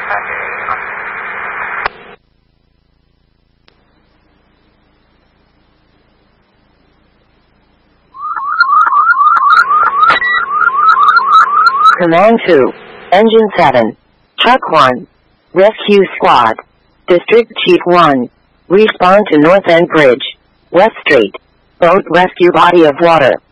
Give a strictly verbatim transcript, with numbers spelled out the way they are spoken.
Command two. Engine seven. Truck one. Rescue Squad. District Chief one. Respond to North End Bridge. West Street. Boat rescue body of water.